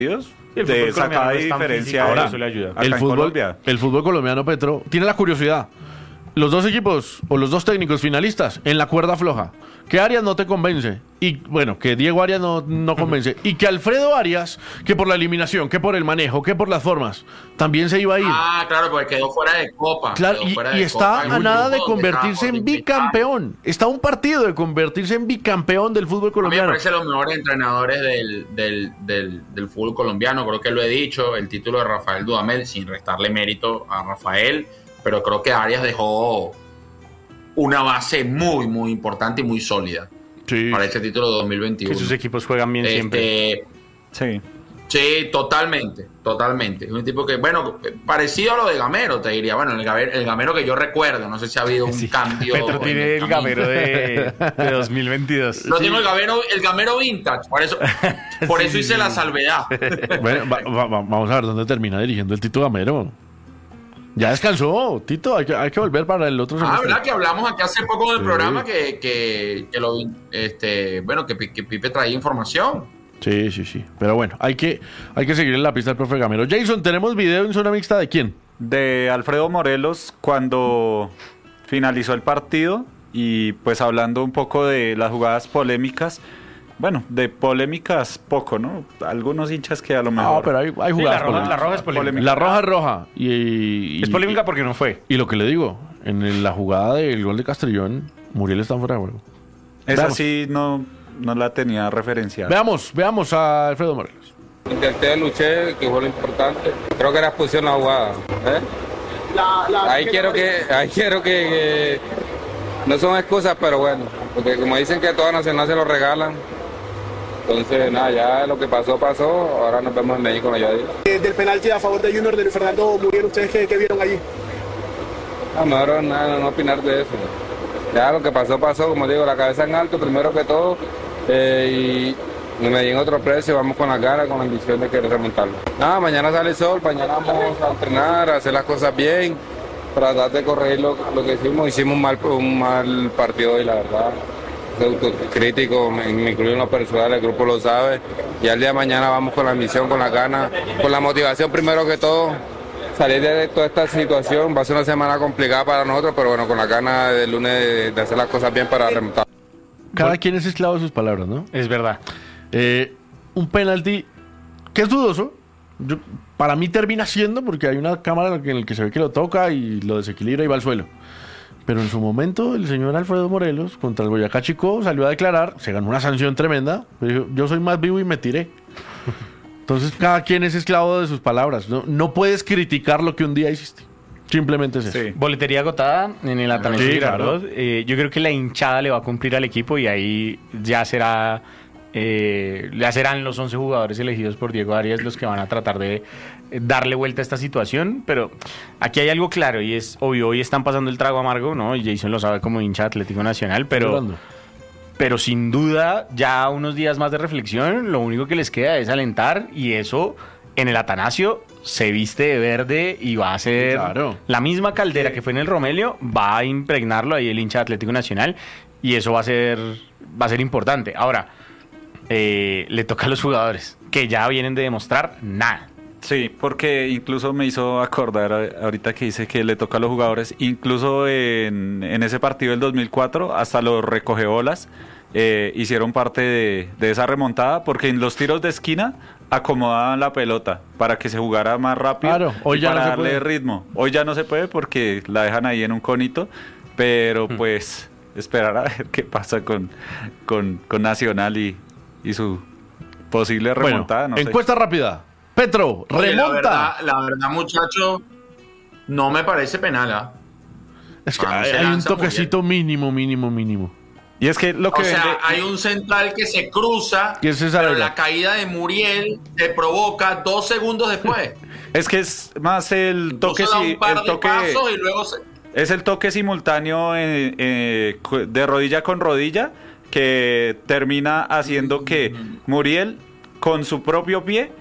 de sacada y diferencia. Ahora, eso le ayuda. el fútbol colombiano, Petro, tiene la curiosidad. Los dos equipos o los dos técnicos finalistas en la cuerda floja. Que Arias no te convence. Y bueno, que Diego Arias no convence. Y que Alfredo Arias, que por la eliminación, que por el manejo, que por las formas, también se iba a ir. Ah, claro, porque quedó fuera de Copa. Claro, y está a nada de convertirse en bicampeón. Está a un partido de convertirse en bicampeón del fútbol colombiano. A mí me parece los mejores entrenadores del fútbol colombiano. Creo que lo he dicho. El título de Rafael Dudamel, sin restarle mérito a Rafael. Pero creo que Arias dejó una base muy, muy importante y muy sólida para este título de 2021. Que sus equipos juegan bien siempre. Sí, totalmente. Es un tipo que, bueno, parecido a lo de Gamero, te diría. Bueno, el Gamero que yo recuerdo, no sé si ha habido un cambio. Petro tiene el Gamero de 2022. No tengo el Gamero vintage, por eso hice la salvedad. Bueno, vamos a ver dónde termina dirigiendo el Tito Gamero. Ya descansó, Tito, hay que volver para el otro semestre. ¿Verdad? Que hablamos aquí hace poco del programa que Pipe traía información. Sí. Pero bueno, hay que seguir en la pista del profe Gamero. Jason, ¿tenemos video en zona mixta de quién? De Alfredo Morelos cuando finalizó el partido y pues hablando un poco de las jugadas polémicas. Bueno, de polémicas poco, ¿no? Algunos hinchas que a lo mejor... No, pero hay jugadas polémicas. La roja es polémica. La roja es roja. Y es polémica porque no fue. Y lo que le digo, en la jugada del gol de Castrillón, Muriel está fuera de juego. Esa sí no la tenía referenciada. Veamos a Alfredo Morelos. Intenté, luché, que fue lo importante. Creo que era expulsión la jugada. Ahí quiero que no son excusas, pero bueno, porque como dicen que toda Nacional se lo regalan. Entonces, nada, ya lo que pasó, ahora nos vemos en México. Del penalti a favor de Junior de Luis Fernando Muriel, ¿ustedes qué vieron allí? Mejor no opinar de eso. Ya lo que pasó, como digo, la cabeza en alto, primero que todo, y Medellín otro precio, vamos con la cara, con la ambición de querer remontarlo. Nada, mañana sale el sol, mañana vamos a entrenar, a hacer las cosas bien, para tratar de corregir lo que hicimos un mal partido hoy, la verdad. Autocrítico, me incluyo en lo personal, el grupo lo sabe, y al día de mañana vamos con la misión, con la gana, con la motivación primero que todo, salir de toda esta situación. Va a ser una semana complicada para nosotros, pero bueno, con la gana del lunes de hacer las cosas bien para remontar. Cada quien es esclavo de sus palabras, ¿no? Es verdad. Un penalti que es dudoso, para mí termina siendo, porque hay una cámara en la que se ve que lo toca y lo desequilibra y va al suelo. Pero en su momento el señor Alfredo Morelos contra el Boyacá Chico salió a declarar, se ganó una sanción tremenda, dijo, yo soy más vivo y me tiré. Entonces cada quien es esclavo de sus palabras. No puedes criticar lo que un día hiciste. Simplemente es eso. Sí. Boletería agotada en el Atanasio Girardot. Yo creo que la hinchada le va a cumplir al equipo y ahí ya serán los 11 jugadores elegidos por Diego Arias los que van a tratar de darle vuelta a esta situación, pero aquí hay algo claro y es obvio, hoy están pasando el trago amargo, ¿no? Y Jason lo sabe como hincha de Atlético Nacional, pero sin duda ya unos días más de reflexión, lo único que les queda es alentar, y eso en el Atanasio se viste de verde y va a ser la misma caldera que fue en el Romelio, va a impregnarlo ahí el hincha de Atlético Nacional, y eso va a ser importante. Ahora, le toca a los jugadores, que ya vienen de demostrar nada. Sí, porque incluso me hizo acordar ahorita que dice que le toca a los jugadores, incluso en ese partido del 2004, hasta los recogebolas hicieron parte de esa remontada, porque en los tiros de esquina acomodaban la pelota para que se jugara más rápido, hoy ya para no darle ritmo. Hoy ya no se puede porque la dejan ahí en un conito, pero pues esperar a ver qué pasa con Nacional y su posible remontada. Bueno, encuesta rápida. Petro, remonta. La verdad, muchacho, no me parece penal. Es que hay un toquecito mínimo. Y es que lo que hay un central que se cruza, pero la caída de Muriel se provoca 2 segundos después. Es que es más el toque, es el toque simultáneo de rodilla con rodilla que termina haciendo que Muriel con su propio pie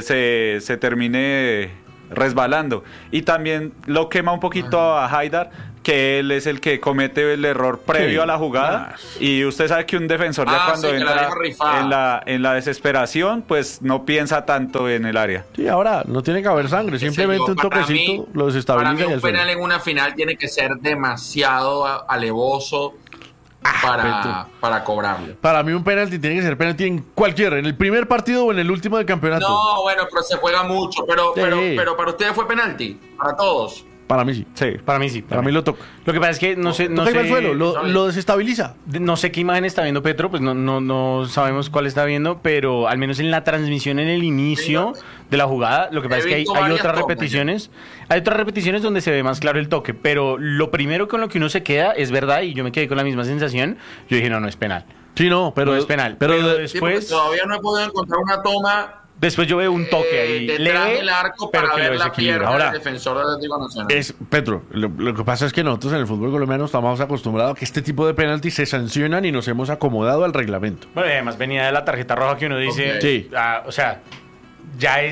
se termine resbalando, y también lo quema un poquito a Haidar, que él es el que comete el error previo Sí. a la jugada, y usted sabe que un defensor ya cuando sí, que la entra deja rifada. en la desesperación, pues no piensa tanto en el área. Sí, ahora no tiene que haber sangre, simplemente un Para toquecito mí- lo desestabiliza Para mí y un al suelo. penal en una final tiene que ser demasiado alevoso para cobrarlo. Para mí un penalti tiene que ser penalti en cualquiera, en el primer partido o en el último del campeonato. No, bueno, pero se juega mucho. Pero, Sí. pero para ustedes fue penalti. Para todos. Para mí sí. Sí. Para mí sí. Para mí lo toca. Lo que pasa es que no sé, no Toca y va al sé, suelo, lo desestabiliza. no sé qué imagen está viendo Petro, pues no sabemos cuál está viendo, pero al menos en la transmisión en el inicio de la jugada, lo que pasa es que visto hay varias otras tomas, repeticiones, hay otras repeticiones donde se ve más claro el toque, pero lo primero con lo que uno se queda es verdad, y yo me quedé con la misma sensación, yo dije no es penal. Sí, no, pero No es penal. Pero, Pero Sí, porque después, todavía no he podido encontrar una toma después yo veo un toque ahí detrás leve, del arco pero para que lo ver la desequilibra. pierna Ahora, del defensor del Atlético Nacional. es Petro, lo que pasa es que nosotros en el fútbol colombiano estamos acostumbrados a que este tipo de penaltis se sancionan y nos hemos acomodado al reglamento. Bueno, y además venía de la tarjeta roja que uno dice, Ok. Sí. o sea, ya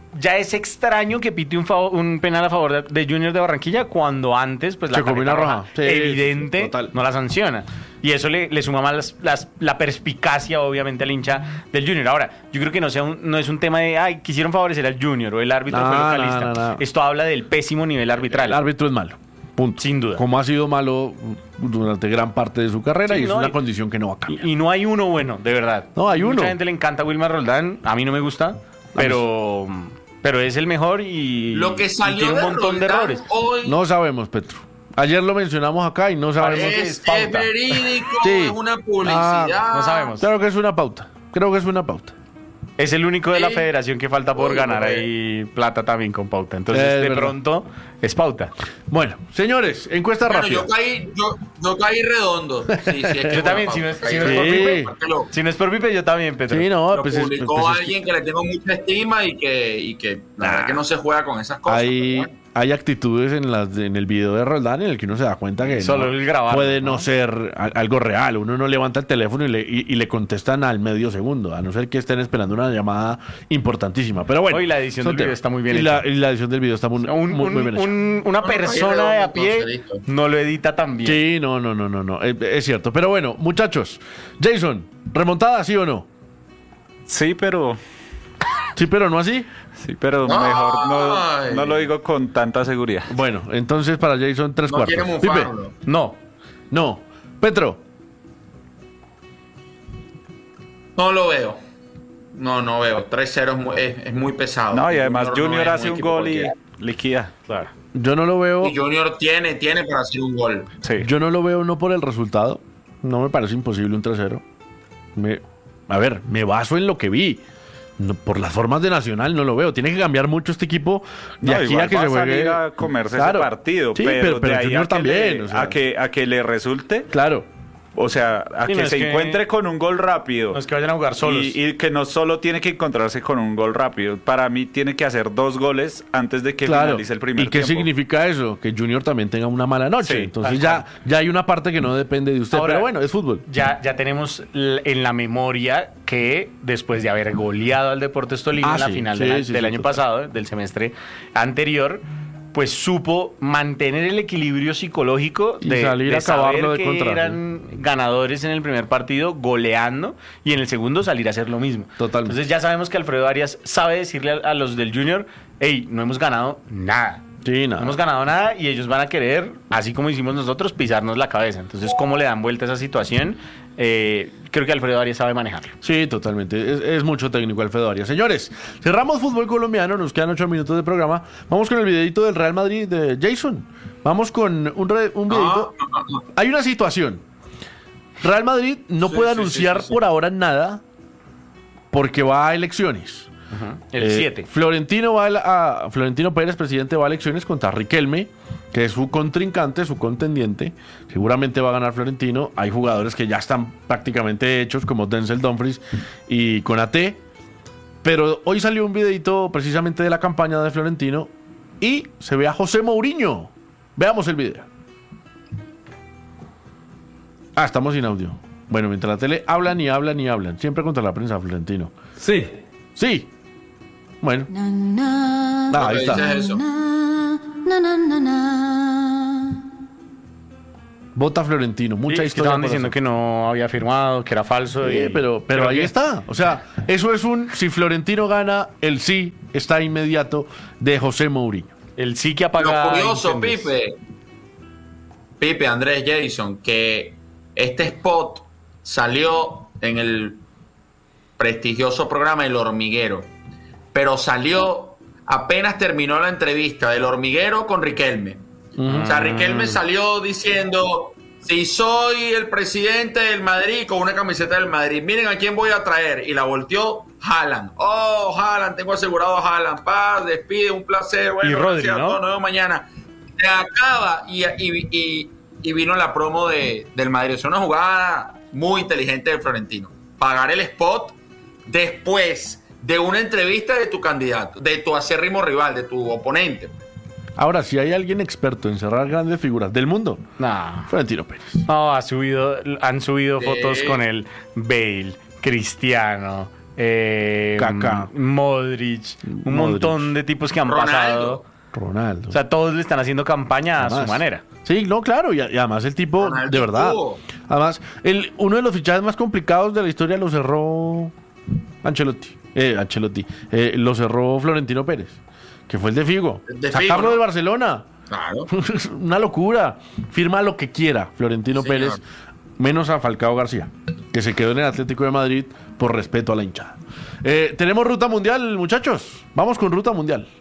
es extraño que pite un penal a favor de Junior de Barranquilla cuando antes pues la Se comió tarjeta una roja. Sí, evidente total. no la sanciona. Y eso le suma más la perspicacia obviamente al hincha del Junior. Ahora, yo creo que no es un tema de quisieron favorecer al Junior o el árbitro fue No, localista. no. Esto habla del pésimo nivel arbitral. El árbitro es malo. Punto. Sin duda. Como ha sido malo durante gran parte de su carrera Sí, y es no, una y- condición que no va a cambiar. Y no hay uno bueno, de verdad. No, hay uno. Mucha gente le encanta a Wilmar Roldán, a mí no me gusta, pero es el mejor y, Lo que y salió tiene un de montón de Roldán errores. hoy No sabemos, Petro. Ayer lo mencionamos acá y no sabemos. Parece- es pauta. verídico, Sí. es una publicidad. no sabemos. Creo que es una pauta. Creo que es una pauta. Es el único de la Sí. federación que falta por Uy, ganar hombre. ahí plata también con pauta. Entonces, Es de verdad. pronto, es pauta. Bueno, señores, encuesta Bueno, rápida. yo caí redondo. Sí, sí, es que Yo es también, una si no es, pauta. si no es Sí. por Pipe, Porque si no es por Pipe, yo también, Pedro. Sí, no, lo pues publicó pues es que alguien que le tengo mucha estima y que la verdad que no se juega con esas cosas. hay, pero bueno. hay actitudes en el video de Roldán en el que uno se da cuenta que Solo el grabarlo, puede no ¿no? ser algo real. Uno no levanta el teléfono y le contestan al medio segundo, a no ser que estén esperando una llamada importantísima. Pero bueno, Hoy la edición son del video temas. está muy bien y hecha. y la edición del video está muy, muy bien hecha. Una Bueno, persona ahí de a redondo, pie entonces, listo. no lo edita tan bien. Sí, no. Es cierto. Pero bueno, muchachos. Jason, ¿remontada sí o no? Sí, pero Sí, pero no así. mejor Ay. no lo digo con tanta seguridad. Bueno, entonces para Jason, 3 No cuartos. quiere Pipe, mufarlo. No. no. Petro, No lo veo. No veo. 3-0 es muy pesado. No, y además no Junior es hace un equipo gol y cualquiera. liquida. yo no lo veo. Y Junior tiene para hacer un gol. Sí. Yo no lo veo no por el resultado. No me parece imposible un 3-0. A ver, me baso en lo que vi. No, por las formas de Nacional no lo veo. Tiene que cambiar mucho este equipo de No, aquí igual a que va se a juegue. salir a comerse Claro. ese partido, Sí, pero pero de ahí Junior a que también. le- o sea, a que le resulte, Claro. o sea, a Sí, que no es se que- encuentre con un gol rápido. No es que vayan a jugar solos. Y que no solo tiene que encontrarse con un gol rápido. Para mí tiene que hacer 2 goles antes de que Claro. finalice el primer ¿Y qué tiempo. significa eso? Que Junior también tenga una mala noche. Sí, Entonces tal ya hay una parte que no depende de usted. Ahora, pero bueno, es fútbol. Ya tenemos en la memoria que después de haber goleado al Deportes Tolima Ah, en la sí, final sí, del sí, año total. pasado, del semestre anterior, pues supo mantener el equilibrio psicológico Y de, salir a saber acabarlo de que contra, eran ganadores en el primer partido goleando y en el segundo salir a hacer lo mismo. Totalmente. Entonces ya sabemos que Alfredo Arias sabe decirle a los del Junior, hey, no hemos ganado nada. Sí, No nada. hemos ganado nada y ellos van a querer, así como hicimos nosotros, pisarnos la cabeza. Entonces, ¿cómo le dan vuelta a esa situación? Creo que Alfredo Arias sabe manejarlo. Sí, totalmente. Es mucho técnico Alfredo Arias. Señores, cerramos fútbol colombiano. Nos quedan 8 minutos de programa. Vamos con el videito del Real Madrid de Jason. Vamos con un videito. Hay una situación. Real Madrid no Sí, puede sí, anunciar sí, sí. por ahora nada porque va a elecciones. El 7. Florentino Pérez, presidente, va a elecciones contra Riquelme, que es su contrincante, su contendiente. Seguramente va a ganar Florentino. Hay jugadores que ya están prácticamente hechos, como Denzel Dumfries y Konaté. Pero hoy salió un videito precisamente de la campaña de Florentino y se ve a José Mourinho. Veamos el video. Estamos sin audio. Bueno, mientras la tele hablan y hablan y hablan. Siempre contra la prensa, Florentino. Sí. Sí. Bueno. ¿Por Ahí qué está. dices eso? Vota Florentino. Mucha Sí, historia. estaban por diciendo hacer. que no había firmado, que era falso. Sí, pero ahí está. O sea, eso es si Florentino gana, el sí está inmediato de José Mourinho. El sí que apaga. Lo curioso, incendios. Pipe, Andrés, Jason, que este spot salió en el prestigioso programa El Hormiguero, pero salió apenas terminó la entrevista del Hormiguero con Riquelme. O sea, Riquelme salió diciendo: si soy el presidente del Madrid, con una camiseta del Madrid, miren a quién voy a traer. Y la volteó Haaland. Oh, Haaland, tengo asegurado a Haaland. Paz, despide, un placer. Bueno, Y Rodri, gracias a ¿no? todos, nos vemos mañana. Se acaba y vino la promo del Madrid. Es una jugada muy inteligente del Florentino. Pagar el spot después de una entrevista de tu candidato, de tu acérrimo rival, de tu oponente. Ahora, si hay alguien experto en cerrar grandes figuras del mundo, Nah. Florentino Pérez. No, han subido Sí. fotos con el Bale, Cristiano, Kaká. Modric, un montón de tipos que han Ronaldo. pasado. Ronaldo. O sea, todos le están haciendo campaña a Además. su manera. Sí, no, claro, y además el tipo, Ronaldo de verdad. estuvo. Además, uno de los fichajes más complicados de la historia lo cerró Ancelotti. Lo cerró Florentino Pérez, que fue el de Figo. El de Sacarlo Figo, ¿no? de Barcelona. Claro. Una locura. Firma lo que quiera Florentino Sí, Pérez, señor. menos a Falcao García, que se quedó en el Atlético de Madrid por respeto a la hinchada. Tenemos ruta mundial, muchachos. Vamos con ruta mundial.